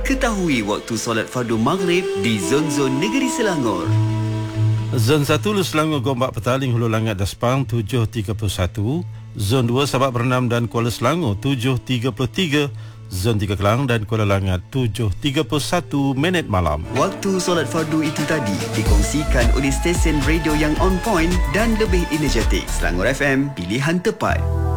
Ketahui waktu solat fardu maghrib di zon-zon negeri Selangor. Zon 1 Hulu Selangor, Gombak, Petaling, Hulu Langat, Despang 7.31. Zon 2 Sabak, Bernam dan Kuala Selangor 7.33. Zon 3 Kelang dan Kuala Langat 7.31 minit malam. Waktu solat fardu itu tadi dikongsikan oleh stesen radio yang on point dan lebih energetik. Selangor FM, pilihan tepat.